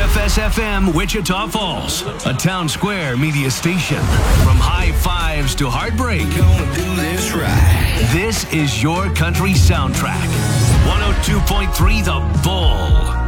KFS FM, Wichita Falls, a Town Square media station. From high fives to heartbreak, Gonna do this right. this is your country soundtrack. 102.3 The Bull.